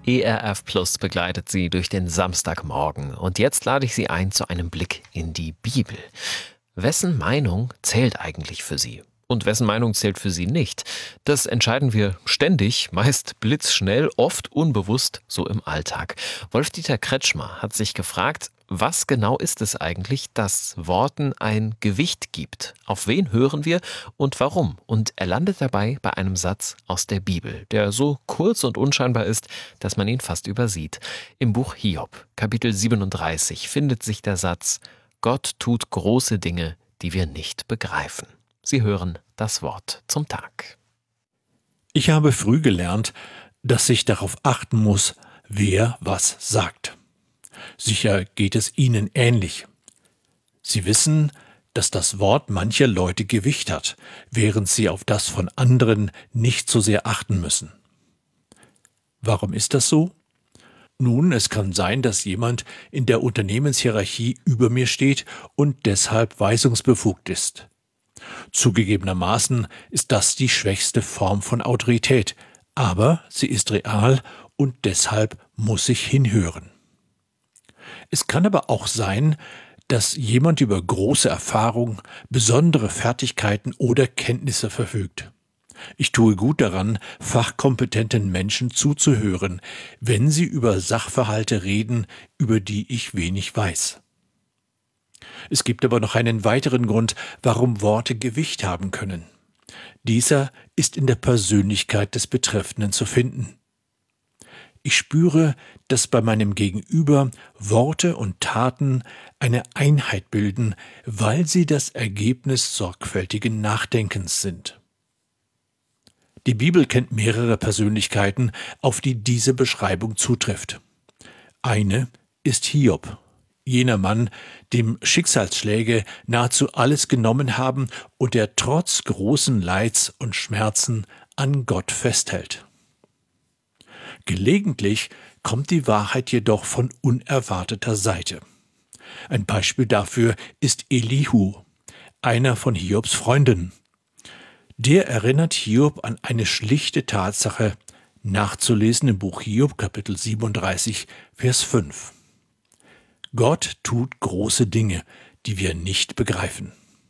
ERF Plus begleitet Sie durch den Samstagmorgen. Und jetzt lade ich Sie ein zu einem Blick in die Bibel. Wessen Meinung zählt eigentlich für Sie? Und wessen Meinung zählt für Sie nicht? Das entscheiden wir ständig, meist blitzschnell, oft unbewusst, so im Alltag. Wolf-Dieter Kretschmer hat sich gefragt, was genau ist es eigentlich, dass Worten ein Gewicht gibt? Auf wen hören wir und warum? Und er landet dabei bei einem Satz aus der Bibel, der so kurz und unscheinbar ist, dass man ihn fast übersieht. Im Buch Hiob, Kapitel 37, findet sich der Satz: Gott tut große Dinge, die wir nicht begreifen. Sie hören das Wort zum Tag. Ich habe früh gelernt, dass ich darauf achten muss, wer was sagt. Sicher geht es Ihnen ähnlich. Sie wissen, dass das Wort mancher Leute Gewicht hat, während sie auf das von anderen nicht so sehr achten müssen. Warum ist das so? Nun, es kann sein, dass jemand in der Unternehmenshierarchie über mir steht und deshalb weisungsbefugt ist. Zugegebenermaßen ist das die schwächste Form von Autorität, aber sie ist real und deshalb muss ich hinhören. Es kann aber auch sein, dass jemand über große Erfahrung, besondere Fertigkeiten oder Kenntnisse verfügt. Ich tue gut daran, fachkompetenten Menschen zuzuhören, wenn sie über Sachverhalte reden, über die ich wenig weiß. Es gibt aber noch einen weiteren Grund, warum Worte Gewicht haben können. Dieser ist in der Persönlichkeit des Betreffenden zu finden. Ich spüre, dass bei meinem Gegenüber Worte und Taten eine Einheit bilden, weil sie das Ergebnis sorgfältigen Nachdenkens sind. Die Bibel kennt mehrere Persönlichkeiten, auf die diese Beschreibung zutrifft. Eine ist Hiob, jener Mann, dem Schicksalsschläge nahezu alles genommen haben und der trotz großen Leids und Schmerzen an Gott festhält. Gelegentlich kommt die Wahrheit jedoch von unerwarteter Seite. Ein Beispiel dafür ist Elihu, einer von Hiobs Freunden. Der erinnert Hiob an eine schlichte Tatsache, nachzulesen im Buch Hiob, Kapitel 37, Vers 5. Gott tut große Dinge, die wir nicht begreifen.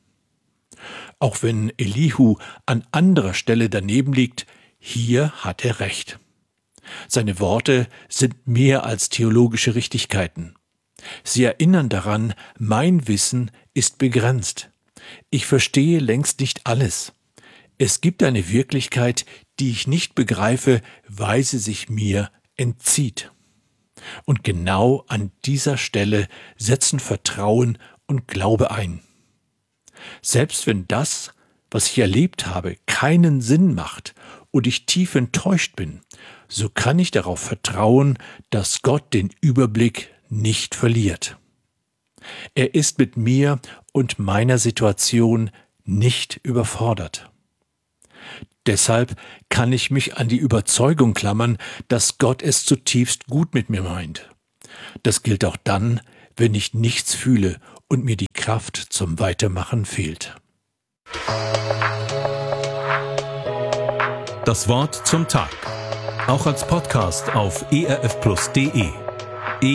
Auch wenn Elihu an anderer Stelle daneben liegt, hier hat er recht. Seine Worte sind mehr als theologische Richtigkeiten. Sie erinnern daran, mein Wissen ist begrenzt. Ich verstehe längst nicht alles. Es gibt eine Wirklichkeit, die ich nicht begreife, weil sie sich mir entzieht. Und genau an dieser Stelle setzen Vertrauen und Glaube ein. Selbst wenn das, was ich erlebt habe, keinen Sinn macht und ich tief enttäuscht bin, so kann ich darauf vertrauen, dass Gott den Überblick nicht verliert. Er ist mit mir und meiner Situation nicht überfordert. Deshalb kann ich mich an die Überzeugung klammern, dass Gott es zutiefst gut mit mir meint. Das gilt auch dann, wenn ich nichts fühle und mir die Kraft zum Weitermachen fehlt. Das Wort zum Tag. Auch als Podcast auf erfplus.de.